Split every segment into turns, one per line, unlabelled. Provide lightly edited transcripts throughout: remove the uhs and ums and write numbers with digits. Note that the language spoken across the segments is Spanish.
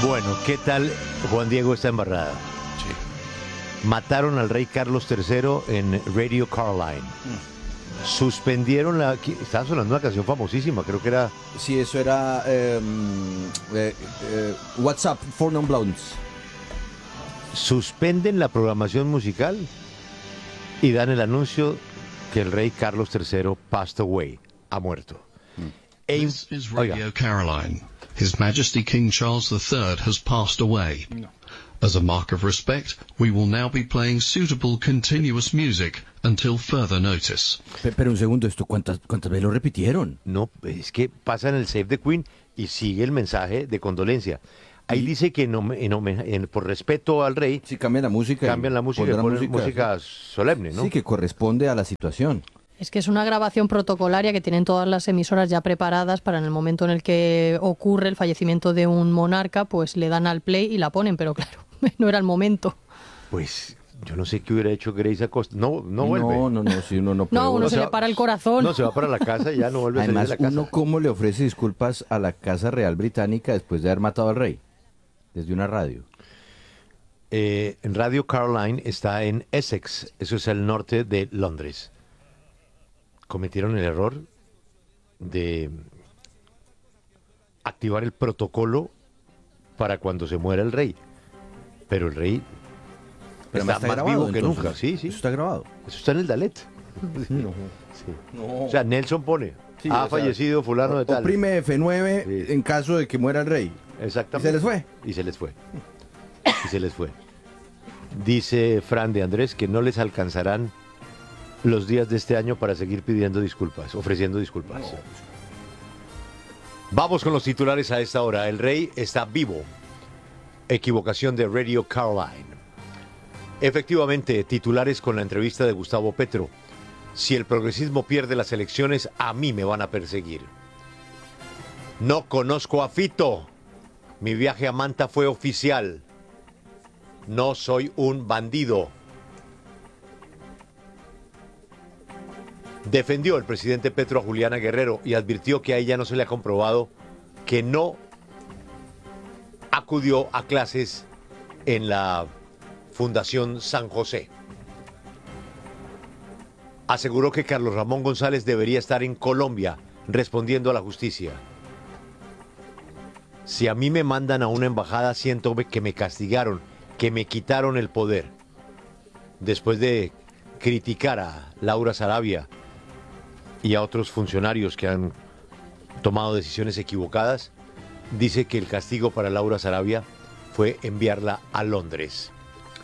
Bueno, ¿qué tal Juan Diego está embarrada?
Sí.
Mataron al rey Carlos III en Radio Caroline. Suspendieron la... Estaba sonando una canción famosísima, creo que era...
Sí, eso era WhatsApp, For Non Blondes.
Suspenden la programación musical y dan el anuncio que el rey Carlos III passed away, ha muerto.
This is Radio Caroline. His Majesty King Charles III has passed away. As a mark of respect, we will now be playing suitable continuous music until further notice.
Pero un segundo, ¿esto cuántas veces lo repitieron?
No, es que pasa en el Save the Queen y sigue el mensaje de condolencia. Ahí dice que por respeto al rey...
Sí, cambian la música.
Cambian la música y ponen música solemne, ¿no?
Sí, que corresponde a la situación.
Es que es una grabación protocolaria que tienen todas las emisoras ya preparadas para en el momento en el que ocurre el fallecimiento de un monarca, pues le dan al play y la ponen, pero claro, no era el momento.
Pues yo no sé qué hubiera hecho Grace Acosta. No vuelve.
No, si uno no puede.
No, uno se le para el corazón.
No, se va para la casa y ya no vuelve a salir de la casa.
Además, ¿cómo le ofrece disculpas a la Casa Real Británica después de haber matado al rey? Desde una radio.
En Radio Caroline está en Essex, eso es el norte de Londres. Cometieron el error de activar el protocolo para cuando se muera el rey. Pero el rey está más
grabado,
vivo que
entonces.
nunca. Sí.
Eso está grabado.
Eso está en el Dalet.
No.
Sí.
No.
O sea, Nelson pone,
Sí,
ha
o sea,
fallecido fulano de tal.
Oprime F9
Sí.
en caso de que muera el rey.
Exactamente.
¿Y se les fue?
Y se les fue. Dice Fran de Andrés que no les alcanzarán los días de este año para seguir pidiendo disculpas, ofreciendo disculpas. Vamos con los titulares a esta hora. El rey está vivo. Equivocación de Radio Caroline. Efectivamente, titulares con la entrevista de Gustavo Petro. Si el progresismo pierde las elecciones, a mí me van a perseguir. No conozco a Fito. Mi viaje a Manta fue oficial. No soy un bandido. Defendió el presidente Petro a Juliana Guerrero y advirtió que a ella no se le ha comprobado que no acudió a clases en la Fundación San José. Aseguró que Carlos Ramón González debería estar en Colombia respondiendo a la justicia. Si a mí me mandan a una embajada, siento que me castigaron, que me quitaron el poder. Después de criticar a Laura Sarabia y a otros funcionarios que han tomado decisiones equivocadas, dice que el castigo para Laura Sarabia fue enviarla a Londres.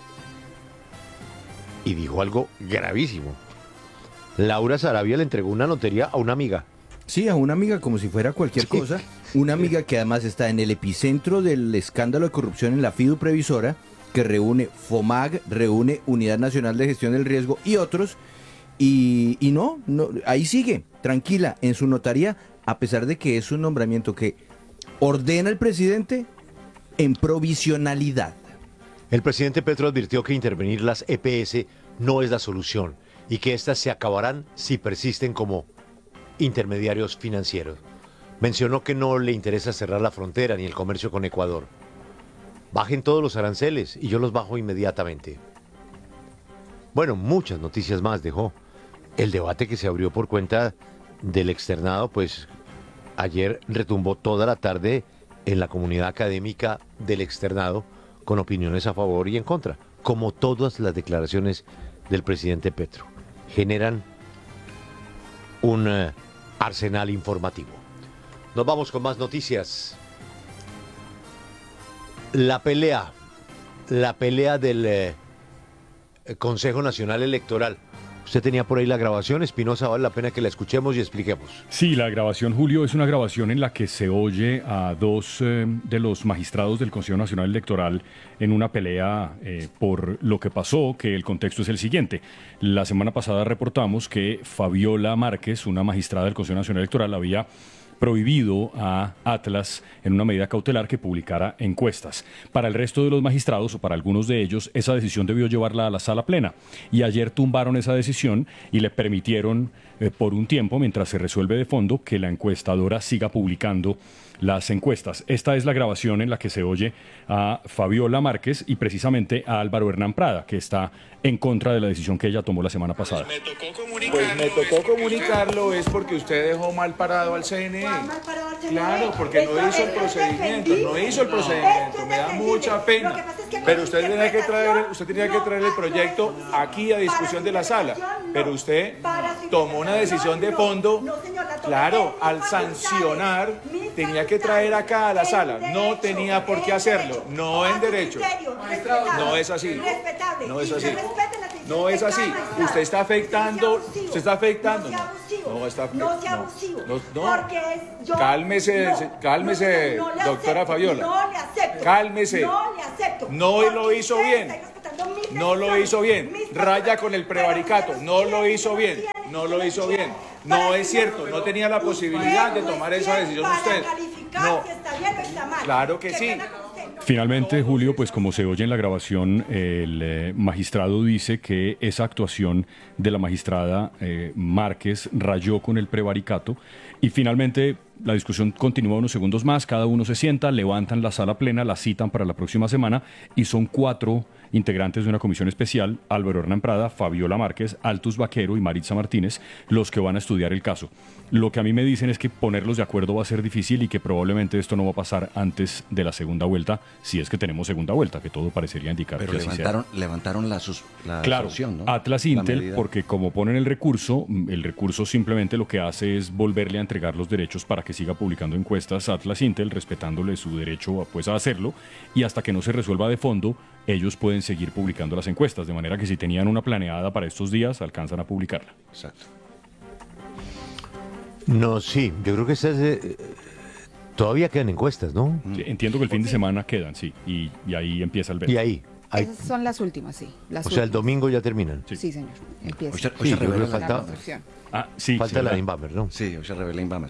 Y dijo algo gravísimo. Laura Sarabia le entregó una lotería a una amiga.
Sí, a una amiga como si fuera cualquier cosa. Una amiga que además está en el epicentro del escándalo de corrupción en la FIDU Previsora, que reúne FOMAG, reúne Unidad Nacional de Gestión del Riesgo y otros. Y no, ahí sigue, tranquila, en su notaría, a pesar de que es un nombramiento que ordena el presidente en provisionalidad.
El presidente Petro advirtió que intervenir las EPS no es la solución y que éstas se acabarán si persisten como intermediarios financieros. Mencionó que no le interesa cerrar la frontera ni el comercio con Ecuador. Bajen todos los aranceles y yo los bajo inmediatamente. Bueno, muchas noticias más dejó. El debate que se abrió por cuenta del externado, pues ayer retumbó toda la tarde en la comunidad académica del externado con opiniones a favor y en contra, como todas las declaraciones del presidente Petro. Generan un arsenal informativo. Nos vamos con más noticias. La pelea del Consejo Nacional Electoral. Usted tenía por ahí la grabación, Espinosa, vale la pena que la escuchemos y expliquemos.
Sí, la grabación, Julio, es una grabación en la que se oye a dos de los magistrados del Consejo Nacional Electoral en una pelea por lo que pasó, que el contexto es el siguiente. La semana pasada reportamos que Fabiola Márquez, una magistrada del Consejo Nacional Electoral, había prohibido a Atlas en una medida cautelar que publicara encuestas. Para el resto de los magistrados, o para algunos de ellos, esa decisión debió llevarla a la sala plena. Y ayer tumbaron esa decisión y le permitieron por un tiempo, mientras se resuelve de fondo, que la encuestadora siga publicando las encuestas. Esta es la grabación en la que se oye a Fabiola Márquez y precisamente a Álvaro Hernán Prada, que está en contra de la decisión que ella tomó la semana pasada.
Pues me tocó comunicarlo, es porque usted dejó mal parado al CNE. Claro, porque no hizo el procedimiento, me da mucha pena. Pero usted tenía que traer el proyecto aquí a discusión de la sala. Pero usted tomó una decisión de fondo, claro, al sancionar, tenía que traer acá a la sala. No tenía por qué hacerlo, no en derecho. No es así. No es así. No es así. Usted está afectando. Cálmese, doctora Fabiola. Cálmese. No lo hizo bien. No lo hizo bien. Raya con el prevaricato. No lo hizo bien. No es cierto. No tenía la posibilidad de tomar esa decisión usted. No. Claro que sí.
Finalmente, Julio, pues como se oye en la grabación, el magistrado dice que esa actuación de la magistrada Márquez rayó con el prevaricato y finalmente la discusión continúa unos segundos más, cada uno se sienta, levantan la sala plena, la citan para la próxima semana y son 4 integrantes de una comisión especial, Álvaro Hernán Prada, Fabiola Márquez, Altus Vaquero y Maritza Martínez, los que van a estudiar el caso. Lo que a mí me dicen es que ponerlos de acuerdo va a ser difícil y que probablemente esto no va a pasar antes de la segunda vuelta, si es que tenemos segunda vuelta, que todo parecería indicar
pero
que así
levantaron la
claro,
sanción, ¿no?
Atlas Intel, porque como ponen el recurso simplemente lo que hace es volverle a entregar los derechos para que siga publicando encuestas a Atlas Intel, respetándole su derecho pues, a hacerlo, y hasta que no se resuelva de fondo, ellos pueden seguir publicando las encuestas, de manera que si tenían una planeada para estos días, alcanzan a publicarla.
Exacto.
No, sí, yo creo que todavía quedan encuestas, ¿no?
Sí, entiendo que el fin de semana quedan, sí, y ahí empieza el veto.
Y ahí.
Esas son las últimas, sí.
El domingo ya terminan.
Sí, señor. Empieza.
Hoy se revela
falta la de Inbamer, ¿no?
Sí, hoy se revela Inbamer.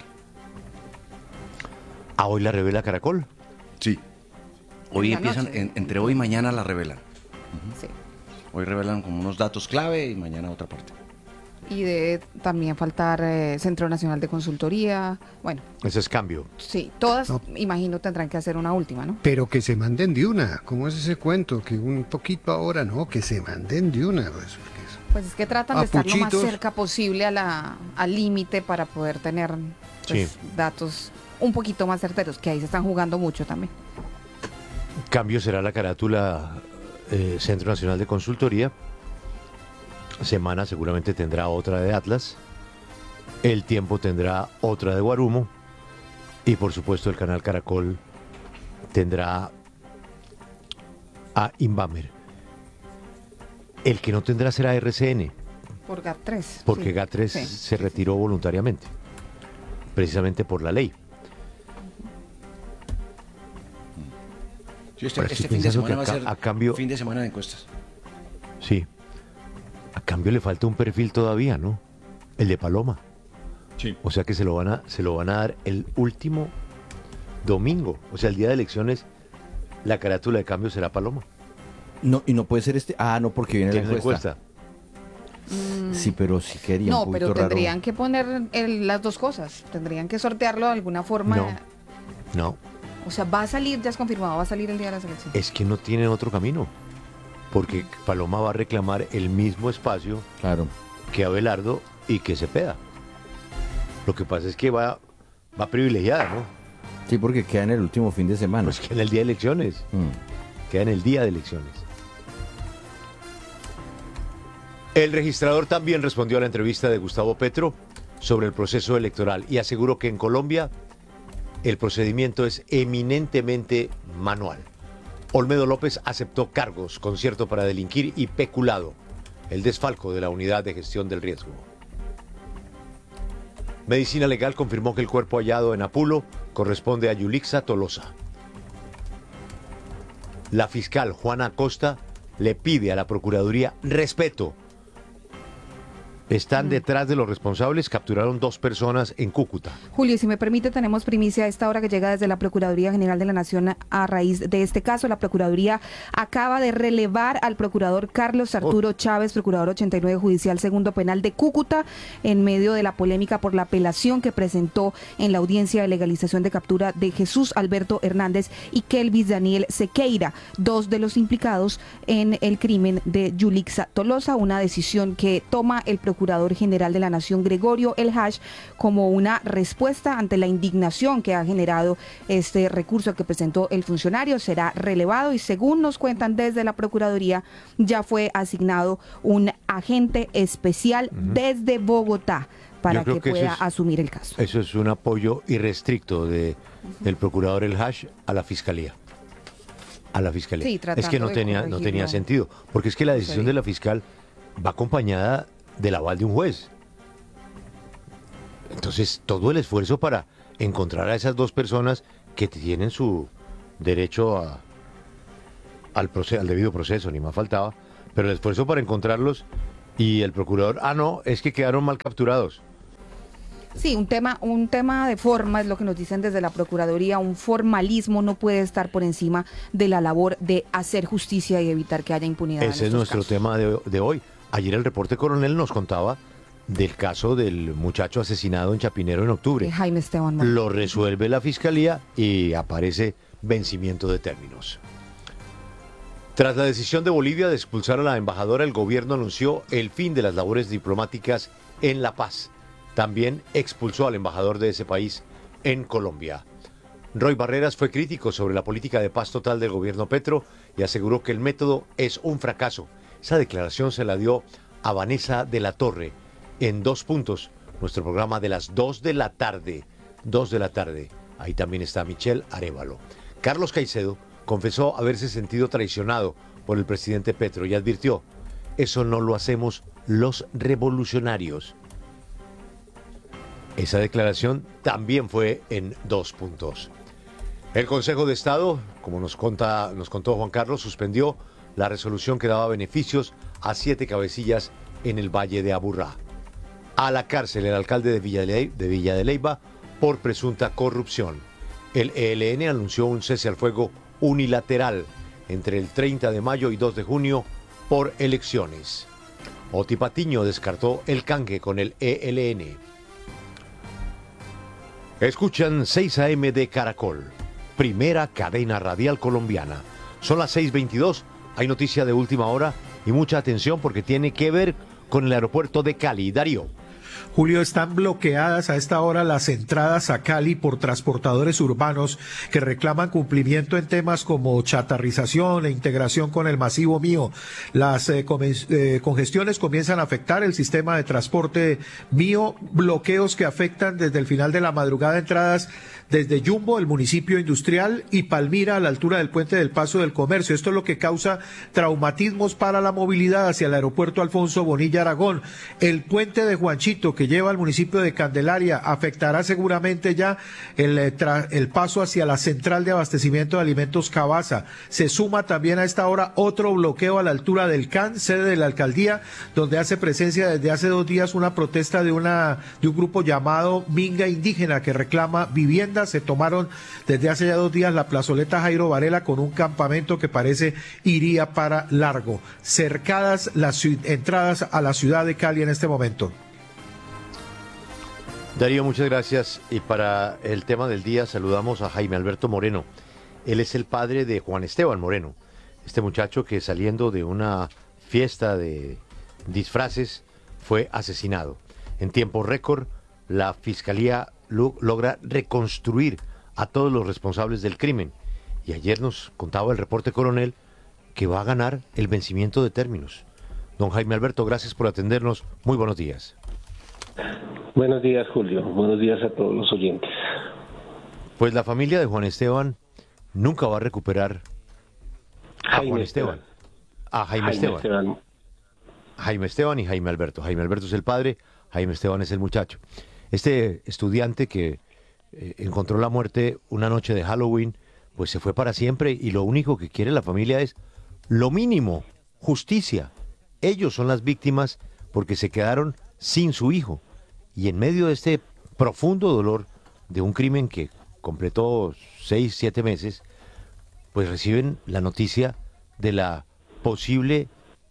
Hoy la revela Caracol.
Sí. Hoy empiezan, entre hoy y mañana la revelan.
Sí.
Hoy revelan como unos datos clave y mañana otra parte.
Y debe también faltar Centro Nacional de Consultoría. Bueno.
Ese es cambio.
Sí, todas, imagino, tendrán que hacer una última, ¿no?
Pero que se manden de una. ¿Cómo es ese cuento? Que un poquito ahora, ¿no? Que se manden de una.
Pues es que tratan de estar lo más cerca posible al límite para poder tener datos un poquito más certeros, que ahí se están jugando mucho también.
Cambio será la carátula Centro Nacional de Consultoría. Semana seguramente tendrá otra de Atlas. El Tiempo tendrá otra de Guarumo. Y por supuesto el canal Caracol tendrá a Inbamer. El que no tendrá será RCN.
Por GAT3.
Porque GAT3 se retiró voluntariamente. Precisamente por la ley.
Sí, este fin de semana va a ser fin de semana de encuestas.
Sí. A cambio le falta un perfil todavía, ¿no? El de Paloma.
Sí.
O sea que se lo van a dar el último domingo. O sea, el día de elecciones, la carátula de cambio será Paloma.
No, y no puede ser no, porque viene la encuesta. Sí, pero sí quería
No, pero tendrían que poner las dos cosas. Tendrían que sortearlo de alguna forma.
No.
O sea, va a salir, ya es confirmado, va a salir el día de las elecciones.
Es que no tienen otro camino. Porque Paloma va a reclamar el mismo espacio que Abelardo y que Cepeda. Lo que pasa es que va privilegiada, ¿no?
Sí, porque queda en el último fin de semana.
Pues queda en el día de elecciones. Queda en el día de elecciones. El registrador también respondió a la entrevista de Gustavo Petro sobre el proceso electoral y aseguró que en Colombia el procedimiento es eminentemente manual. Olmedo López aceptó cargos, concierto para delinquir y peculado, el desfalco de la Unidad de Gestión del Riesgo. Medicina Legal confirmó que el cuerpo hallado en Apulo corresponde a Yulixa Tolosa. La fiscal Juana Acosta le pide a la Procuraduría respeto están detrás de los responsables, capturaron 2 personas en Cúcuta.
Julio, si me permite, tenemos primicia a esta hora que llega desde la Procuraduría General de la Nación a raíz de este caso. La Procuraduría acaba de relevar al procurador Carlos Arturo Chávez, procurador 89 Judicial Segundo Penal de Cúcuta, en medio de la polémica por la apelación que presentó en la audiencia de legalización de captura de Jesús Alberto Hernández y Kelvis Daniel Sequeira, 2 de los implicados en el crimen de Yulixa Tolosa, una decisión que toma el Procurador General de la Nación, Gregorio El Hash, como una respuesta ante la indignación que ha generado este recurso que presentó el funcionario. Será relevado y, según nos cuentan desde la Procuraduría, ya fue asignado un agente especial desde Bogotá para que pueda asumir el caso.
Eso es un apoyo irrestricto del Procurador El Hash a la Fiscalía. A la Fiscalía.
Sí,
es que no tenía sentido, porque es que la decisión de la fiscal va acompañada del aval de un juez. Entonces, todo el esfuerzo para encontrar a esas 2 personas que tienen su derecho al debido proceso, ni más faltaba, pero el esfuerzo para encontrarlos y el procurador, no, es que quedaron mal capturados.
Sí, un tema de forma es lo que nos dicen desde la Procuraduría. Un formalismo no puede estar por encima de la labor de hacer justicia y evitar que haya impunidad.
Ese es nuestro tema de hoy. Ayer el reporte coronel nos contaba del caso del muchacho asesinado en Chapinero en octubre.
De Jaime Esteban Moreno.
Lo resuelve la Fiscalía y aparece vencimiento de términos. Tras la decisión de Bolivia de expulsar a la embajadora, el gobierno anunció el fin de las labores diplomáticas en La Paz. También expulsó al embajador de ese país en Colombia. Roy Barreras fue crítico sobre la política de paz total del gobierno Petro y aseguró que el método es un fracaso. Esa declaración se la dio a Vanessa de la Torre en 2 puntos, nuestro programa de las 2 de la tarde. 2 de la tarde. Ahí también está Michelle Arévalo. Carlos Caicedo confesó haberse sentido traicionado por el presidente Petro y advirtió: eso no lo hacemos los revolucionarios. Esa declaración también fue en 2 puntos. El Consejo de Estado, como nos contó Juan Carlos, suspendió la resolución que daba beneficios a 7 cabecillas en el Valle de Aburrá. A la cárcel el alcalde de Villa de Leyva por presunta corrupción. El ELN anunció un cese al fuego unilateral entre el 30 de mayo y 2 de junio por elecciones. Oti Patiño descartó el canje con el ELN. Escuchan 6 AM de Caracol, primera cadena radial colombiana. Son las 6:22, hay noticia de última hora y mucha atención porque tiene que ver con el aeropuerto de Cali. Darío.
Julio, están bloqueadas a esta hora las entradas a Cali por transportadores urbanos que reclaman cumplimiento en temas como chatarrización e integración con el masivo Mío. Las congestiones comienzan a afectar el sistema de transporte Mío, bloqueos que afectan desde el final de la madrugada entradas desde Yumbo, el municipio industrial, y Palmira, a la altura del puente del Paso del Comercio. Esto es lo que causa traumatismos para la movilidad hacia el aeropuerto Alfonso Bonilla Aragón. El puente de Juanchito, que lleva al municipio de Candelaria, afectará seguramente ya el paso hacia la central de abastecimiento de alimentos Cabaza. Se suma también a esta hora otro bloqueo a la altura del CAN, sede de la alcaldía, donde hace presencia desde hace 2 días una protesta de un grupo llamado Minga Indígena que reclama vivienda. Se tomaron desde hace ya 2 días la plazoleta Jairo Varela con un campamento que parece iría para largo. Cercadas las entradas a la ciudad de Cali en este momento.
Darío, muchas gracias. Y para el tema del día saludamos a Jaime Alberto Moreno. Él es el padre de Juan Esteban Moreno, este muchacho que saliendo de una fiesta de disfraces fue asesinado. En tiempo récord, la Fiscalía logra reconstruir a todos los responsables del crimen. Y ayer nos contaba el reporte coronel que va a ganar el vencimiento de términos. Don Jaime Alberto, gracias por atendernos. Muy buenos días.
Buenos días, Julio. Buenos días a todos los oyentes.
Pues la familia de Juan Esteban nunca va a recuperar a Juan Esteban. A Jaime Esteban. Jaime Esteban y Jaime Alberto. Jaime Alberto es el padre, Jaime Esteban es el muchacho. Este estudiante que encontró la muerte una noche de Halloween, pues se fue para siempre y lo único que quiere la familia es lo mínimo, justicia. Ellos son las víctimas porque se quedaron sin su hijo. Y en medio de este profundo dolor de un crimen que completó 6, 7 meses, pues reciben la noticia de la posible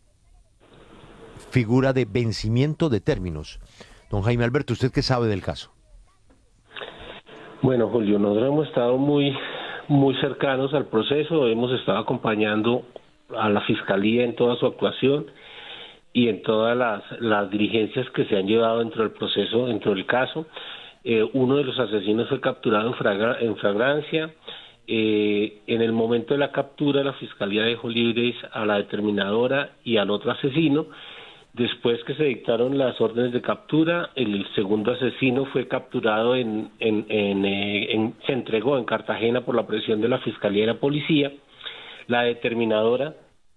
figura de vencimiento de términos. Don Jaime Alberto, ¿usted qué sabe del caso?
Bueno, Julio, nosotros hemos estado muy cercanos al proceso, hemos estado acompañando a la Fiscalía en toda su actuación y en todas las diligencias que se han llevado dentro del proceso, dentro del caso. Uno de los asesinos fue capturado en flagrancia. En el momento de la captura, la Fiscalía dejó libres a la determinadora y al otro asesino. Después que se dictaron las órdenes de captura, el segundo asesino fue capturado se entregó en Cartagena por la presión de la Fiscalía y la Policía. La determinadora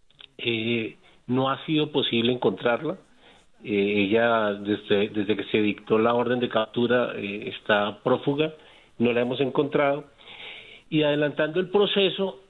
no ha sido posible encontrarla. Ella, desde que se dictó la orden de captura, está prófuga, no la hemos encontrado. Y adelantando el proceso,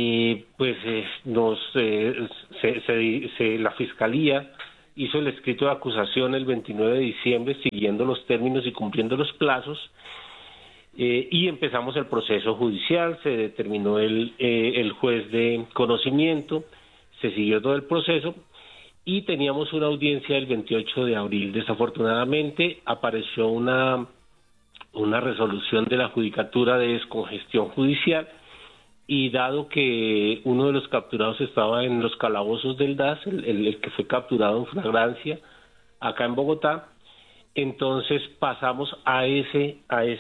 la Fiscalía hizo el escrito de acusación el 29 de diciembre, siguiendo los términos y cumpliendo los plazos, y empezamos el proceso judicial. Se determinó el juez de conocimiento, se siguió todo el proceso, y teníamos una audiencia el 28 de abril. Desafortunadamente apareció una resolución de la Judicatura de descongestión judicial, y dado que uno de los capturados estaba en los calabozos del DAS, el que fue capturado en flagrancia acá en Bogotá, entonces pasamos a ese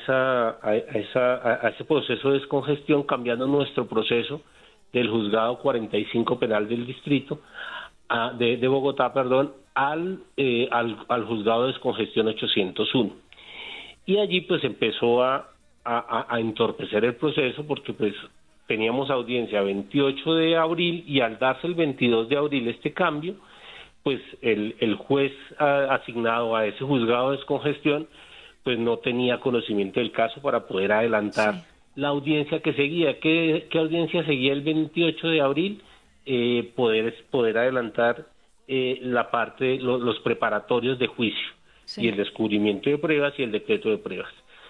proceso de descongestión, cambiando nuestro proceso del juzgado 45 penal del distrito de Bogotá, al juzgado de descongestión 801. Y allí pues empezó a entorpecer el proceso, porque pues teníamos audiencia 28 de abril y al darse el 22 de abril este cambio, pues el juez asignado a ese juzgado de descongestión pues no tenía conocimiento del caso para poder adelantar la audiencia que seguía. ¿Qué audiencia seguía el 28 de abril? Poder adelantar la parte, los preparatorios de juicio, y el descubrimiento de pruebas y el decreto de pruebas.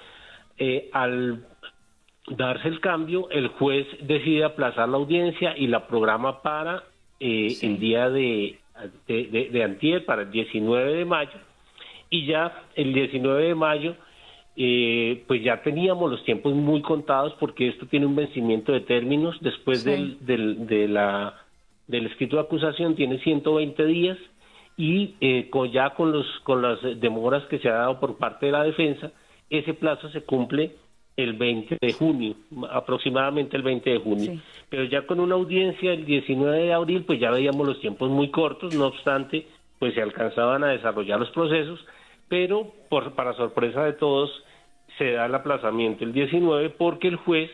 Al darse el cambio, el juez decide aplazar la audiencia y la programa para el día de antier, para el 19 de mayo, y ya el 19 de mayo pues ya teníamos los tiempos muy contados, porque esto tiene un vencimiento de términos. Después del escrito de acusación tiene 120 días, y con las demoras que se ha dado por parte de la defensa, ese plazo se cumple el 20 de junio, aproximadamente el 20 de junio. Pero ya con una audiencia el 19 de abril, pues ya veíamos los tiempos muy cortos. No obstante, pues se alcanzaban a desarrollar los procesos, pero para sorpresa de todos, se da el aplazamiento el 19, porque el juez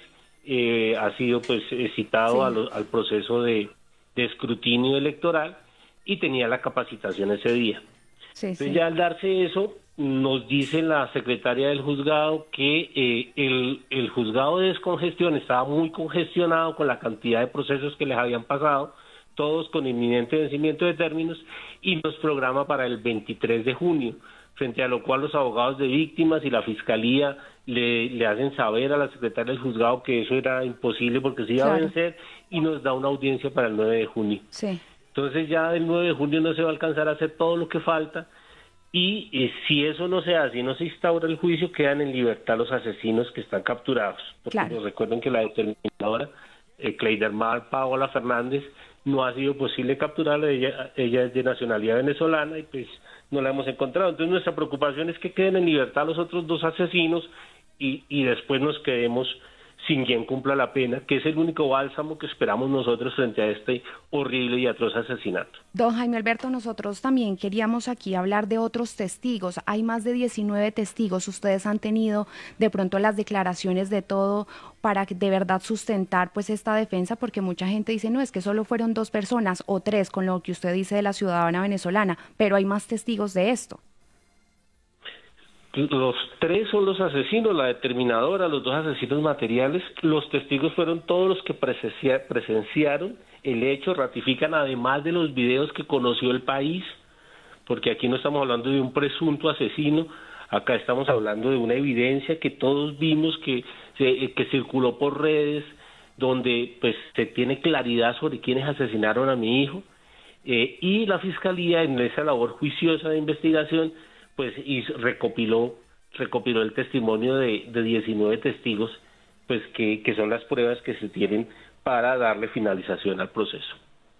ha sido pues citado al proceso de escrutinio electoral, y tenía la capacitación ese día. Entonces ya al darse eso, nos dice la secretaria del juzgado que el juzgado de descongestión estaba muy congestionado con la cantidad de procesos que les habían pasado, todos con inminente vencimiento de términos, y nos programa para el 23 de junio, frente a lo cual los abogados de víctimas y la Fiscalía le hacen saber a la secretaria del juzgado que eso era imposible porque se iba a vencer, y nos da una audiencia para el 9 de junio. Entonces ya el 9 de junio no se va a alcanzar a hacer todo lo que falta, y si eso no se hace y no se instaura el juicio, quedan en libertad los asesinos que están capturados. Porque recuerden que la determinadora, Cleidermar Paola Fernández, no ha sido posible capturarla. Ella es de nacionalidad venezolana y pues no la hemos encontrado. Entonces nuestra preocupación es que queden en libertad los otros dos asesinos y después nos quedemos sin quien cumpla la pena, que es el único bálsamo que esperamos nosotros frente a este horrible y atroz asesinato.
Don Jaime Alberto, nosotros también queríamos aquí hablar de otros testigos. Hay más de 19 testigos. Ustedes han tenido de pronto las declaraciones de todo para de verdad sustentar pues esta defensa, porque mucha gente dice, no, es que solo fueron 2 personas o 3, con lo que usted dice de la ciudadana venezolana, pero hay más testigos de esto.
Los 3 son los asesinos, la determinadora, los 2 asesinos materiales. Los testigos fueron todos los que presenciaron el hecho, ratifican además de los videos que conoció el país, porque aquí no estamos hablando de un presunto asesino, acá estamos hablando de una evidencia que todos vimos que circuló por redes, donde pues se tiene claridad sobre quiénes asesinaron a mi hijo, y la Fiscalía en esa labor juiciosa de investigación pues recopiló el testimonio de 19 testigos, pues que son las pruebas que se tienen para darle finalización al proceso.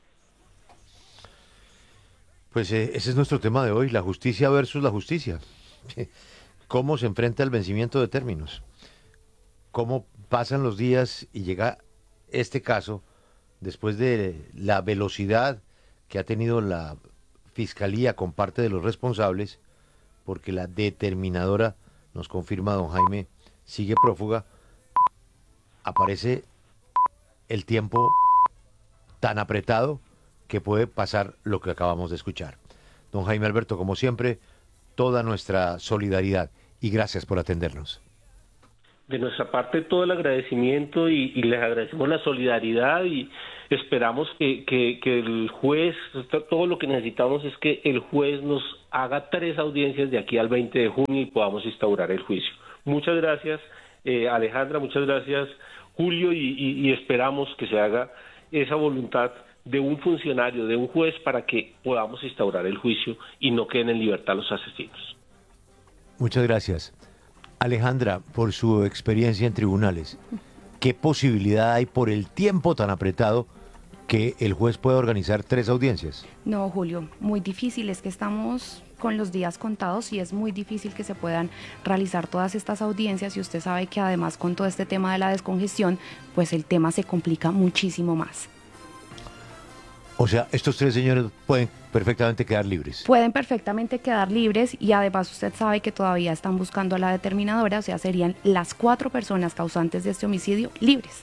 Pues ese es nuestro tema de hoy, la justicia versus la justicia. ¿Cómo se enfrenta el vencimiento de términos? ¿Cómo pasan los días y llega este caso después de la velocidad que ha tenido la Fiscalía con parte de los responsables? Porque la determinadora, nos confirma don Jaime, sigue prófuga. Aparece el tiempo tan apretado que puede pasar lo que acabamos de escuchar. Don Jaime Alberto, como siempre, toda nuestra solidaridad y gracias por atendernos.
De nuestra parte todo el agradecimiento y les agradecemos la solidaridad y esperamos que el juez, todo lo que necesitamos es que el juez nos haga 3 audiencias de aquí al 20 de junio y podamos instaurar el juicio. Muchas gracias Alejandra, muchas gracias Julio y esperamos que se haga esa voluntad de un funcionario, de un juez, para que podamos instaurar el juicio y no queden en libertad los asesinos.
Muchas gracias. Alejandra, por su experiencia en tribunales, ¿qué posibilidad hay por el tiempo tan apretado que el juez pueda organizar 3 audiencias?
No, Julio, muy difícil, es que estamos con los días contados y es muy difícil que se puedan realizar todas estas audiencias y usted sabe que además con todo este tema de la descongestión, pues el tema se complica muchísimo más.
O sea, estos 3 señores pueden perfectamente quedar libres.
Pueden perfectamente quedar libres y además usted sabe que todavía están buscando a la determinadora, o sea, serían las 4 personas causantes de este homicidio libres.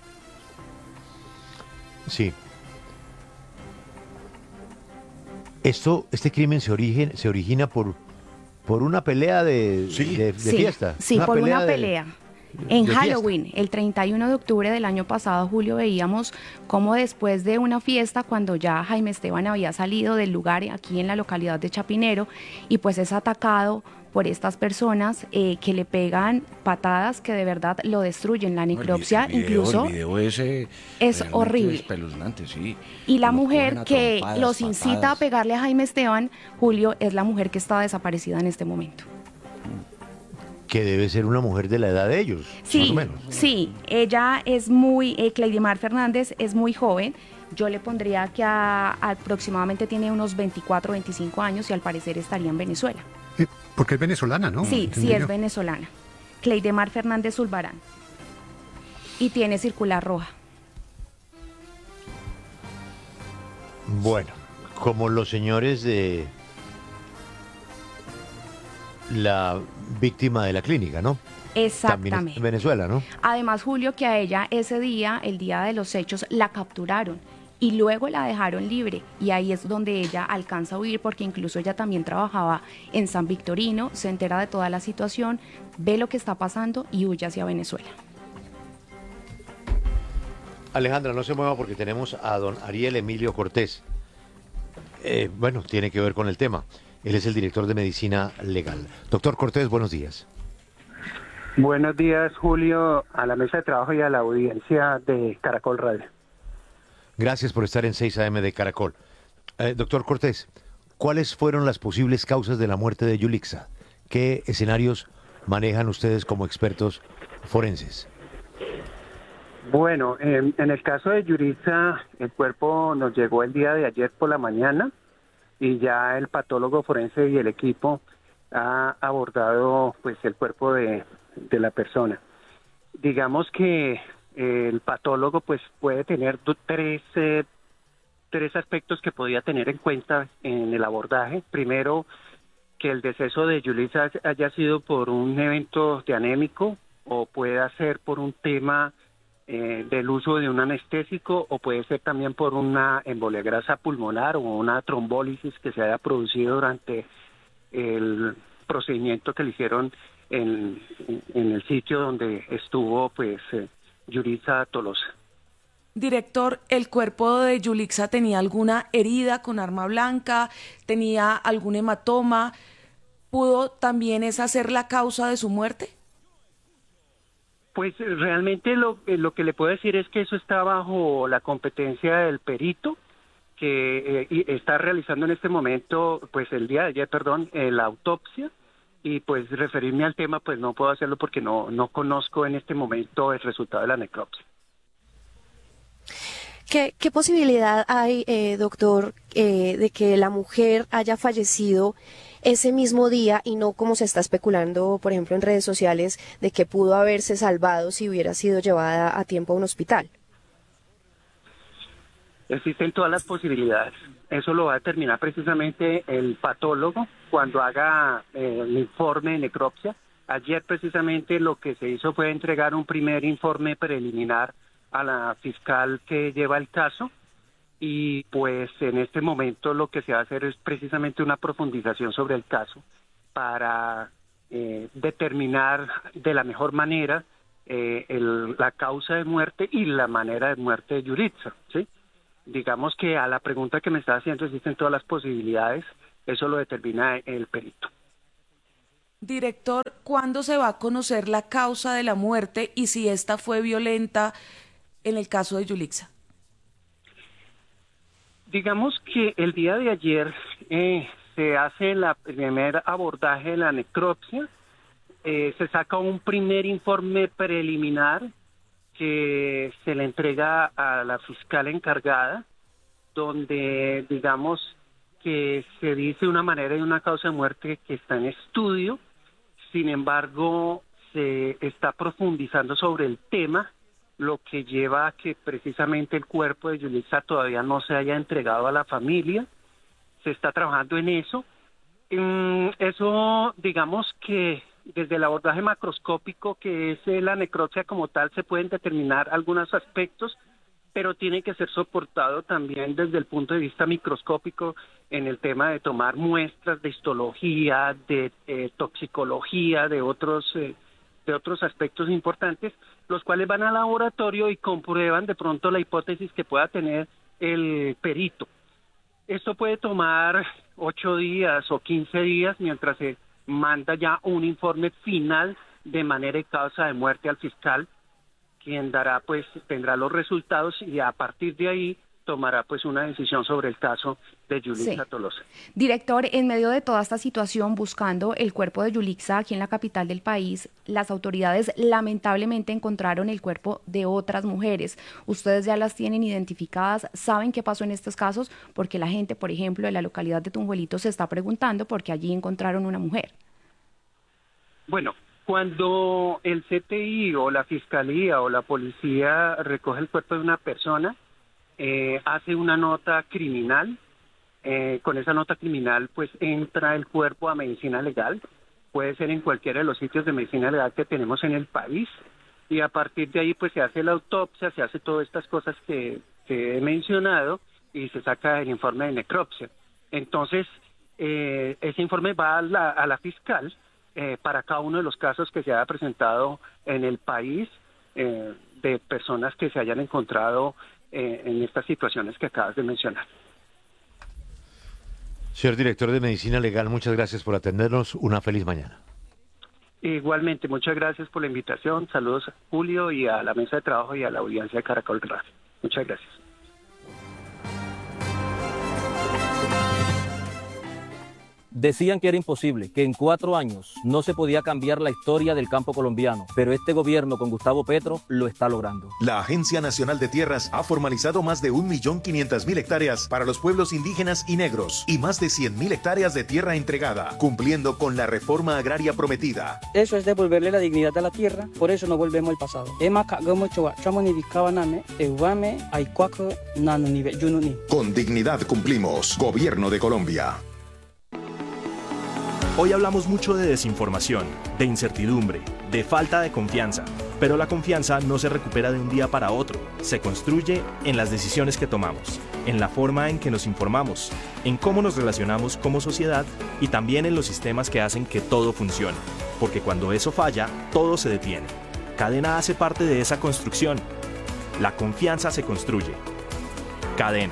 Sí. Este crimen se origina por una pelea de fiesta.
Sí, por una pelea. En Halloween, el 31 de octubre del año pasado, Julio, veíamos cómo después de una fiesta, cuando ya Jaime Esteban había salido del lugar aquí en la localidad de Chapinero, y pues es atacado por estas personas que le pegan patadas que de verdad lo destruyen. La necropsia incluso
el video ese
es horrible.
Espeluznante, sí.
Y la mujer que los incita a pegarle a Jaime Esteban, Julio, es la mujer que está desaparecida en este momento.
Que debe ser una mujer de la edad de ellos,
sí,
más o menos.
Sí, ella es muy, Cleidemar Fernández es muy joven, yo le pondría que aproximadamente tiene unos 24, 25 años y al parecer estaría en Venezuela.
Porque es venezolana, ¿no?
Sí, sí es venezolana. Cleidemar Fernández Zulbarán. Y tiene circular roja.
Bueno, como los señores de la víctima de la clínica, ¿no?
Exactamente.
También en Venezuela, ¿no?
Además, Julio, que a ella ese día, el día de los hechos, la capturaron y luego la dejaron libre y ahí es donde ella alcanza a huir porque incluso ella también trabajaba en San Victorino, se entera de toda la situación, ve lo que está pasando y huye hacia Venezuela.
Alejandra, no se mueva porque tenemos a don Ariel Emilio Cortés. Bueno, tiene que ver con el tema. Él es el director de Medicina Legal. Doctor Cortés, buenos días.
Buenos días, Julio, a la mesa de trabajo y a la audiencia de Caracol Radio.
Gracias por estar en 6 AM de Caracol. Doctor Cortés, ¿cuáles fueron las posibles causas de la muerte de Yulixa? ¿Qué escenarios manejan ustedes como expertos forenses?
Bueno, en el caso de Yulixa, el cuerpo nos llegó el día de ayer por la mañana y ya el patólogo forense y el equipo ha abordado pues el cuerpo de la persona. Digamos que el patólogo pues puede tener tres aspectos que podía tener en cuenta en el abordaje. Primero, que el deceso de Yulixa haya sido por un evento de anémico o pueda ser por un tema del uso de un anestésico o puede ser también por una embolia grasa pulmonar o una trombólisis que se haya producido durante el procedimiento que le hicieron en el sitio donde estuvo pues Yulixa Tolosa.
Director, ¿el cuerpo de Yulixa tenía alguna herida con arma blanca? ¿Tenía algún hematoma? ¿Pudo también esa ser la causa de su muerte?
Pues realmente lo que le puedo decir es que eso está bajo la competencia del perito, que está realizando en este momento, pues el día de ayer, la autopsia, y pues referirme al tema, pues no puedo hacerlo porque no conozco en este momento el resultado de la necropsia.
¿Qué posibilidad hay, doctor, de que la mujer haya fallecido ese mismo día y no como se está especulando, por ejemplo, en redes sociales, de que pudo haberse salvado si hubiera sido llevada a tiempo a un hospital?
Existen todas las posibilidades. Eso lo va a determinar precisamente el patólogo cuando haga el informe de necropsia. Ayer precisamente lo que se hizo fue entregar un primer informe preliminar a la fiscal que lleva el caso, y pues en este momento lo que se va a hacer es precisamente una profundización sobre el caso para determinar de la mejor manera la causa de muerte y la manera de muerte de Yulitza, ¿sí? Digamos que a la pregunta que me está haciendo existen todas las posibilidades, eso lo determina el perito.
Director, ¿cuándo se va a conocer la causa de la muerte y si esta fue violenta en el caso de Yulixa?
Digamos que el día de ayer se hace el primer abordaje de la necropsia, se saca un primer informe preliminar que se le entrega a la fiscal encargada, donde digamos que se dice una manera y una causa de muerte que está en estudio. Sin embargo, se está profundizando sobre el tema, lo que lleva a que precisamente el cuerpo de Yulitza todavía no se haya entregado a la familia. Se está trabajando en eso. Eso, digamos que desde el abordaje macroscópico, que es la necropsia como tal, se pueden determinar algunos aspectos, pero tiene que ser soportado también desde el punto de vista microscópico en el tema de tomar muestras de histología, de toxicología, de otros aspectos importantes, los cuales van al laboratorio y comprueban de pronto la hipótesis que pueda tener el perito. Esto puede tomar 8 días o 15 días mientras se manda ya un informe final de manera y causa de muerte al fiscal, quien tendrá los resultados y a partir de ahí tomará una decisión sobre el caso de Yulixa Tolosa.
Director, en medio de toda esta situación, buscando el cuerpo de Yulixa aquí en la capital del país, las autoridades lamentablemente encontraron el cuerpo de otras mujeres. ¿Ustedes ya las tienen identificadas? ¿Saben qué pasó en estos casos? Porque la gente, por ejemplo, de la localidad de Tunjuelito se está preguntando porque allí encontraron una mujer.
Bueno, cuando el CTI o la Fiscalía o la Policía recoge el cuerpo de una persona, hace una nota criminal. Con esa nota criminal entra el cuerpo a medicina legal, puede ser en cualquiera de los sitios de medicina legal que tenemos en el país, y a partir de ahí se hace la autopsia, se hace todas estas cosas que he mencionado y se saca el informe de necropsia. Entonces ese informe va a la fiscal para cada uno de los casos que se haya presentado en el país, de personas que se hayan encontrado en estas situaciones que acabas de mencionar.
Señor director de Medicina Legal, muchas gracias por atendernos. Una feliz mañana.
Igualmente, muchas gracias por la invitación. Saludos a Julio y a la mesa de trabajo y a la audiencia de Caracol Radio. Muchas gracias.
Decían que era imposible, que en 4 años no se podía cambiar la historia del campo colombiano, pero este gobierno con Gustavo Petro lo está logrando.
La Agencia Nacional de Tierras ha formalizado más de 1.500.000 hectáreas para los pueblos indígenas y negros y más de 100.000 hectáreas de tierra entregada, cumpliendo con la reforma agraria prometida.
Eso es devolverle la dignidad a la tierra, por eso no volvemos al pasado.
Con dignidad cumplimos. Gobierno de Colombia.
Hoy hablamos mucho de desinformación, de incertidumbre, de falta de confianza, pero la confianza no se recupera de un día para otro, se construye en las decisiones que tomamos, en la forma en que nos informamos, en cómo nos relacionamos como sociedad y también en los sistemas que hacen que todo funcione, porque cuando eso falla, todo se detiene. Cadena hace parte de esa construcción. La confianza se construye. Cadena.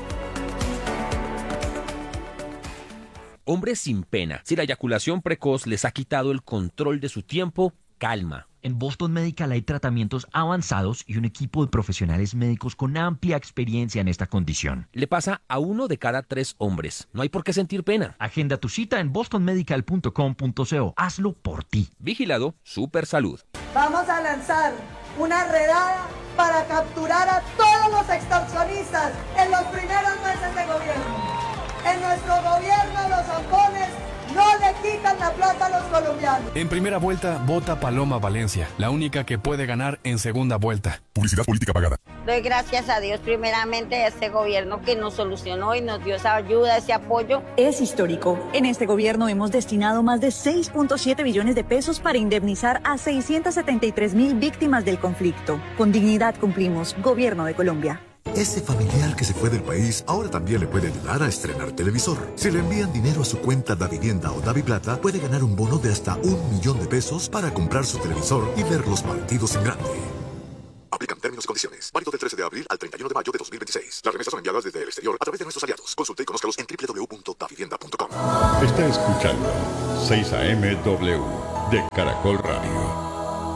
Hombres sin pena. Si la eyaculación precoz les ha quitado el control de su tiempo, calma.
En Boston Medical hay tratamientos avanzados y un equipo de profesionales médicos con amplia experiencia en esta condición.
Le pasa a 1 de cada 3 hombres. No hay por qué sentir pena.
Agenda tu cita en bostonmedical.com.co. Hazlo por ti.
Vigilado Supersalud.
Vamos a lanzar una redada para capturar a todos los extorsionistas en los primeros meses de gobierno. En nuestro gobierno los zampones no le quitan la plata a los colombianos.
En primera vuelta, vota Paloma Valencia, la única que puede ganar en segunda vuelta.
Publicidad política pagada.
Doy gracias a Dios primeramente a este gobierno que nos solucionó y nos dio esa ayuda, ese apoyo.
Es histórico. En este gobierno hemos destinado más de 6.7 billones de pesos para indemnizar a 673.000 víctimas del conflicto. Con dignidad cumplimos. Gobierno de Colombia.
Ese familiar que se fue del país ahora también le puede ayudar a estrenar televisor. Si le envían dinero a su cuenta Davivienda o Daviplata, puede ganar un bono de hasta 1 millón de pesos para comprar su televisor y ver los partidos en grande. Aplican términos y condiciones. Válido del 13 de abril al 31 de mayo de 2026. Las remesas son enviadas desde el exterior a través de nuestros aliados. Consulte y conózcalos en www.davivienda.com.
Está escuchando 6 AM-W de Caracol Radio.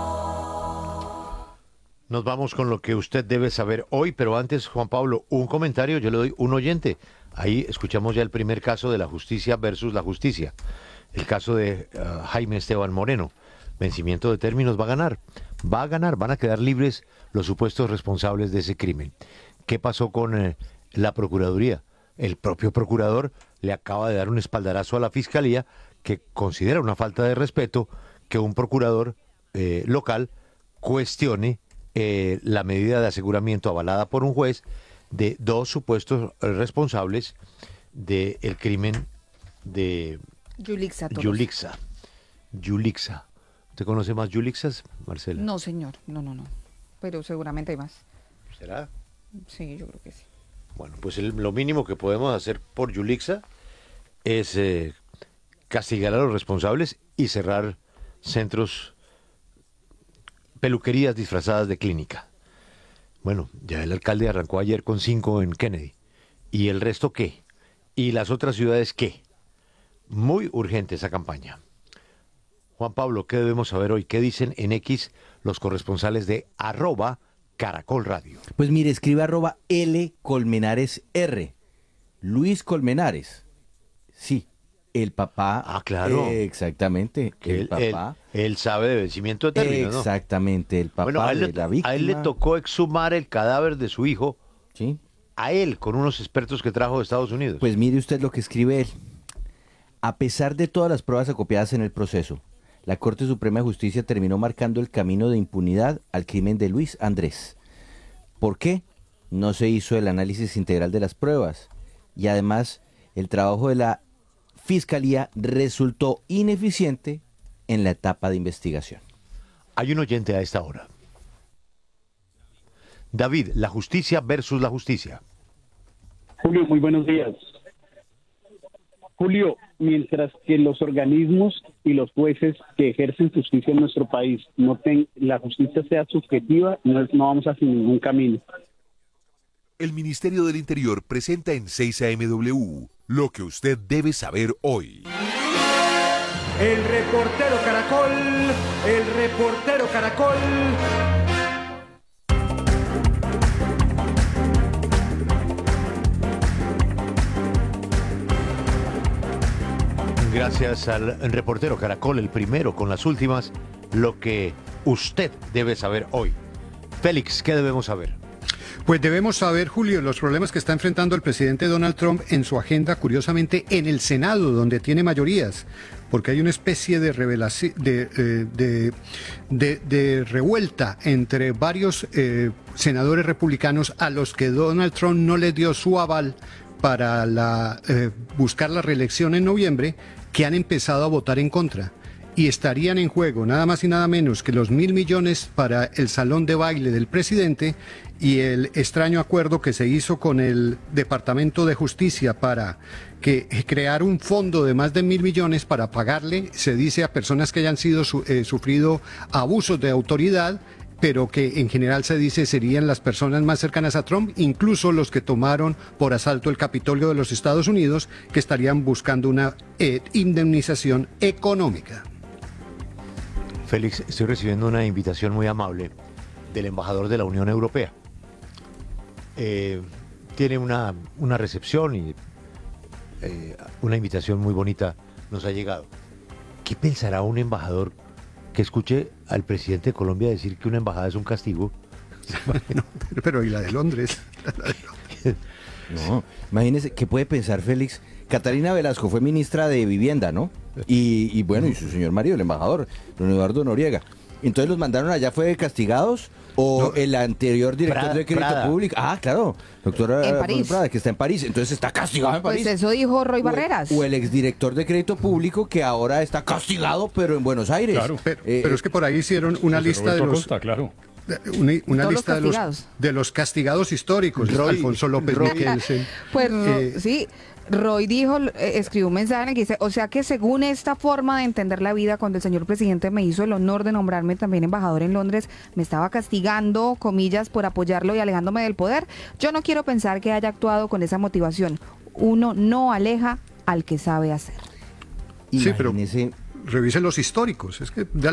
Nos vamos con lo que usted debe saber hoy, pero antes, Juan Pablo, un comentario, yo le doy un oyente. Ahí escuchamos ya el primer caso de la justicia versus la justicia. El caso de Jaime Esteban Moreno. Vencimiento de términos, va a ganar, van a quedar libres los supuestos responsables de ese crimen. ¿Qué pasó con la Procuraduría? El propio procurador le acaba de dar un espaldarazo a la Fiscalía, que considera una falta de respeto que un procurador local cuestione la medida de aseguramiento avalada por un juez de 2 supuestos responsables del crimen de
Yulixa.
¿Usted conoce más Yulixas, Marcela?
No, señor, no. Pero seguramente hay más.
¿Será?
Sí, yo creo que sí.
Bueno, pues lo mínimo que podemos hacer por Yulixa es castigar a los responsables y cerrar centros, peluquerías disfrazadas de clínica. Bueno, ya el alcalde arrancó ayer con 5 en Kennedy. ¿Y el resto qué? ¿Y las otras ciudades qué? Muy urgente esa campaña. Juan Pablo, ¿qué debemos saber hoy? ¿Qué dicen en X los corresponsales de @Caracol Radio?
Pues mire, escribe @LColmenaresR. Luis Colmenares. Sí. El papá.
Ah, claro.
Exactamente. El papá.
Él sabe de vencimiento de términos, ¿no?
Exactamente, el papá de la víctima.
A él le tocó exhumar el cadáver de su hijo.
Sí.
A él, con unos expertos que trajo de Estados Unidos.
Pues mire usted lo que escribe él. A pesar de todas las pruebas acopiadas en el proceso, la Corte Suprema de Justicia terminó marcando el camino de impunidad al crimen de Luis Andrés. ¿Por qué? No se hizo el análisis integral de las pruebas. Y además, el trabajo de la Fiscalía resultó ineficiente en la etapa de investigación.
Hay un oyente a esta hora. David, la justicia versus la justicia.
Julio, muy buenos días. Julio, mientras que los organismos y los jueces que ejercen justicia en nuestro país la justicia sea subjetiva, no vamos hacia ningún camino.
El Ministerio del Interior presenta en 6 AM-W lo que usted debe saber hoy.
El reportero Caracol.
Gracias al reportero Caracol, el primero con las últimas, lo que usted debe saber hoy. Félix, ¿qué debemos saber?
Pues debemos saber, Julio, los problemas que está enfrentando el presidente Donald Trump en su agenda, curiosamente, en el Senado, donde tiene mayorías, porque hay una especie de revelación, de revuelta entre varios senadores republicanos a los que Donald Trump no les dio su aval para buscar la reelección en noviembre, que han empezado a votar en contra. Y estarían en juego nada más y nada menos que los 1.000 millones para el salón de baile del presidente y el extraño acuerdo que se hizo con el Departamento de Justicia para crear un fondo de más de 1.000 millones para pagarle, se dice, a personas que hayan sufrido abusos de autoridad pero que en general se dice serían las personas más cercanas a Trump, incluso los que tomaron por asalto el Capitolio de los Estados Unidos, que estarían buscando una indemnización económica.
Félix, estoy recibiendo una invitación muy amable del embajador de la Unión Europea. Tiene una recepción y una invitación muy bonita nos ha llegado. ¿Qué pensará un embajador que escuche al presidente de Colombia decir que una embajada es un castigo?
No, pero ¿y la de Londres?
No, imagínese, ¿qué puede pensar Félix? Catalina Velasco fue ministra de Vivienda, ¿no? Y bueno, y su señor marido, el embajador, don Eduardo Noriega. Entonces los mandaron allá, ¿fue castigados? ¿O no, el anterior director de Crédito Público? Ah, claro, doctora Prada, que está en París. Entonces está castigado en París.
Pues eso dijo Roy Barreras.
O el exdirector de Crédito Público, que ahora está castigado, pero en Buenos Aires.
Claro, pero es que por ahí hicieron una lista de los...
Costa, claro.
Una lista de los castigados históricos. Alfonso López Michelsen.
Pues sí, Roy dijo, escribió un mensaje en el que dice, o sea que según esta forma de entender la vida, cuando el señor presidente me hizo el honor de nombrarme también embajador en Londres, me estaba castigando, comillas, por apoyarlo y alejándome del poder. Yo no quiero pensar que haya actuado con esa motivación. Uno no aleja al que sabe hacer.
Sí, pero revise los históricos. Es que